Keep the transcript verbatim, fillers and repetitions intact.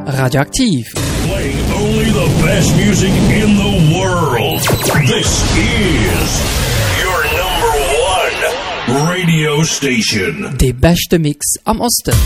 Radioaktiv. Playing only the best music in the world. This is your number one radio station. Der beste Mix am Osten.